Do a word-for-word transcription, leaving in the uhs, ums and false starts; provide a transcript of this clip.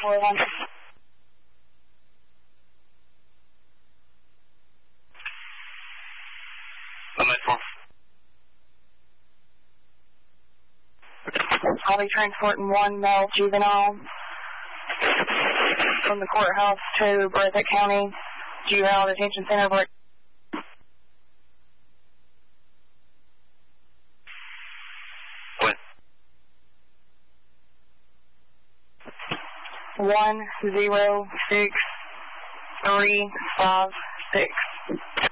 four one. I'll be transporting one male juvenile from the courthouse to Breathitt County Juvenile Detention Center. What? One zero six three five six.